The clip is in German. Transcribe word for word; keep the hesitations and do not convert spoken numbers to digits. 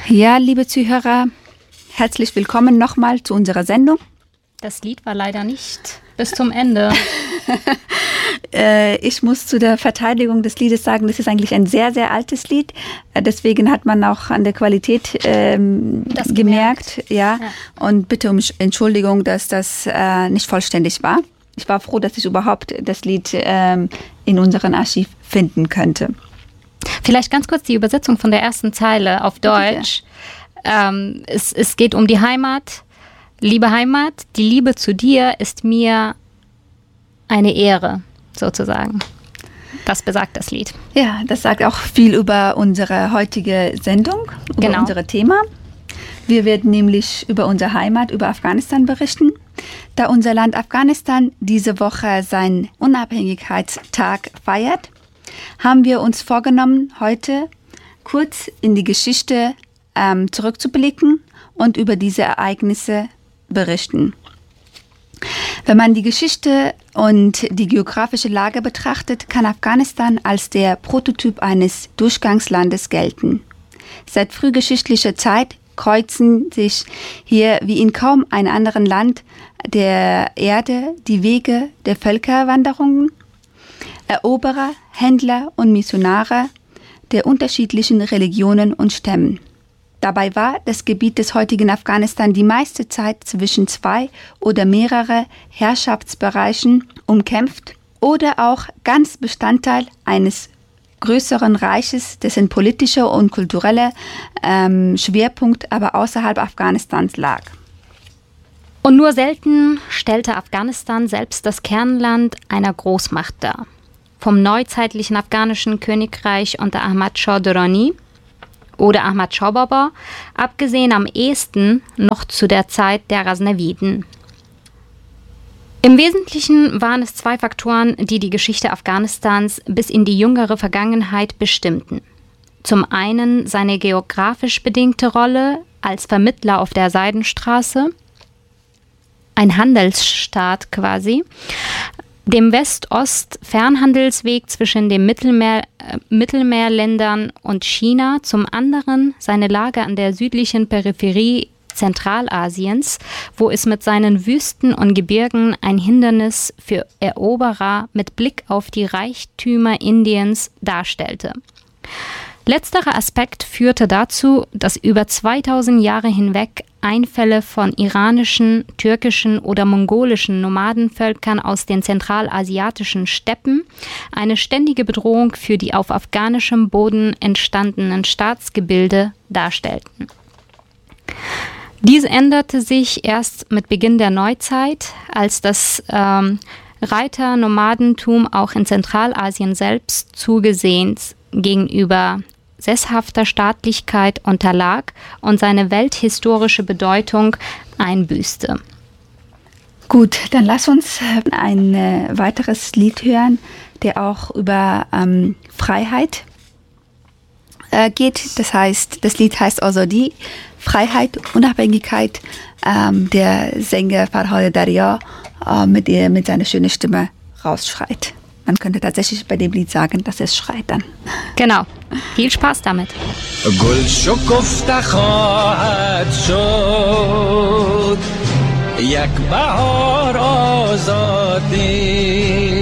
Ja, liebe Zuhörer, herzlich willkommen nochmal zu unserer Sendung. Das Lied war leider nicht bis zum Ende. äh, ich muss zu der Verteidigung des Liedes sagen, das ist eigentlich ein sehr, sehr altes Lied. Äh, deswegen hat man auch an der Qualität ähm, das gemerkt. gemerkt ja. ja. Und bitte um Entschuldigung, dass das äh, nicht vollständig war. Ich war froh, dass ich überhaupt das Lied ähm, in unserem Archiv finden könnte. Vielleicht ganz kurz die Übersetzung von der ersten Zeile auf Deutsch. Ähm, es, es geht um die Heimat. Liebe Heimat, die Liebe zu dir ist mir eine Ehre, sozusagen. Das besagt das Lied. Ja, das sagt auch viel über unsere heutige Sendung, über genau. unser Thema. Wir werden nämlich über unsere Heimat, über Afghanistan berichten. Da unser Land Afghanistan diese Woche seinen Unabhängigkeitstag feiert, haben wir uns vorgenommen, heute kurz in die Geschichte ähm, zurückzublicken und über diese Ereignisse berichten. Wenn man die Geschichte und die geografische Lage betrachtet, kann Afghanistan als der Prototyp eines Durchgangslandes gelten. Seit frühgeschichtlicher Zeit kreuzen sich hier wie in kaum einem anderen Land der Erde die Wege der Völkerwanderungen, Eroberer, Händler und Missionare der unterschiedlichen Religionen und Stämmen. Dabei war das Gebiet des heutigen Afghanistan die meiste Zeit zwischen zwei oder mehrere Herrschaftsbereichen umkämpft oder auch ganz Bestandteil eines größeren Reiches, dessen politischer und kultureller ähm, Schwerpunkt aber außerhalb Afghanistans lag. Und nur selten stellte Afghanistan selbst das Kernland einer Großmacht dar. Vom neuzeitlichen afghanischen Königreich unter Ahmad Shah Durrani oder Ahmad Shah Baba, abgesehen am ehesten noch zu der Zeit der Ghaznaviden. Im Wesentlichen waren es zwei Faktoren, die die Geschichte Afghanistans bis in die jüngere Vergangenheit bestimmten. Zum einen seine geografisch bedingte Rolle als Vermittler auf der Seidenstraße, ein Handelsstaat quasi, dem West-Ost-Fernhandelsweg zwischen den Mittelmeer, äh, Mittelmeerländern und China, zum anderen seine Lage an der südlichen Peripherie Zentralasiens, wo es mit seinen Wüsten und Gebirgen ein Hindernis für Eroberer mit Blick auf die Reichtümer Indiens darstellte. Letzterer Aspekt führte dazu, dass über zweitausend Jahre hinweg Einfälle von iranischen, türkischen oder mongolischen Nomadenvölkern aus den zentralasiatischen Steppen eine ständige Bedrohung für die auf afghanischem Boden entstandenen Staatsgebilde darstellten. Dies änderte sich erst mit Beginn der Neuzeit, als das ähm, Reiternomadentum auch in Zentralasien selbst zugesehens gegenüber sesshafter Staatlichkeit unterlag und seine welthistorische Bedeutung einbüßte. Gut, dann lass uns ein äh, weiteres Lied hören, der auch über ähm, Freiheit äh, geht. Das heißt, das Lied heißt Azadi, Freiheit, Unabhängigkeit. Ähm, der Sänger Farhad Darya äh, mit, ihr, mit seiner schönen Stimme rausschreit. Man könnte tatsächlich bei dem Lied sagen, dass es schreit dann. Genau. Viel Spaß damit. گل شکفته خواهد شد یک بهار آزادی